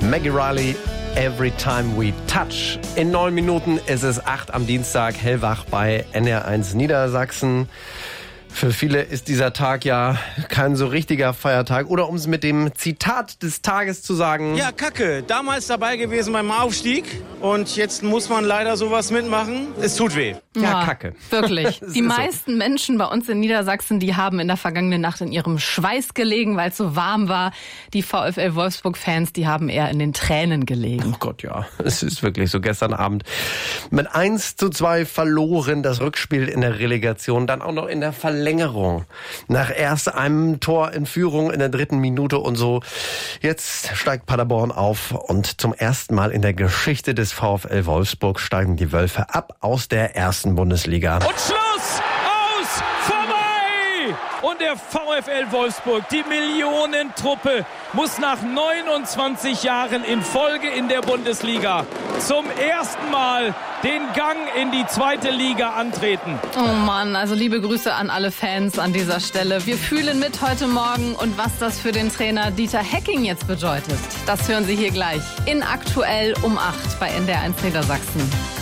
Maggie Riley, Every Time We Touch. In 9 Minuten ist es 8 am Dienstag, hellwach bei NR1 Niedersachsen. Für viele ist dieser Tag ja kein so richtiger Feiertag. Oder um es mit dem Zitat des Tages zu sagen: Ja, Kacke. Damals dabei gewesen beim Aufstieg. Und jetzt muss man leider sowas mitmachen. Es tut weh. Ja, Kacke. Wirklich. Die meisten Menschen bei uns in Niedersachsen, die haben in der vergangenen Nacht in ihrem Schweiß gelegen, weil es so warm war. Die VfL Wolfsburg-Fans, die haben eher in den Tränen gelegen. Oh Gott, ja. Es ist wirklich so. Gestern Abend mit 1:2 verloren, das Rückspiel in der Relegation. Dann auch noch in der Verlängerung. Nach erst einem Tor in Führung in der 3. Minute und so. Jetzt steigt Paderborn auf und zum ersten Mal in der Geschichte des VfL Wolfsburg steigen die Wölfe ab aus der ersten Bundesliga. Und Schluss! Aus! Vorbei! Und der VfL Wolfsburg, die Millionentruppe, muss nach 29 Jahren in Folge in der Bundesliga zum ersten Mal den Gang in die 2. Liga antreten. Oh Mann, also liebe Grüße an alle Fans an dieser Stelle. Wir fühlen mit heute Morgen und was das für den Trainer Dieter Hecking jetzt bedeutet, das hören Sie hier gleich in Aktuell um 8 bei NDR1 Niedersachsen.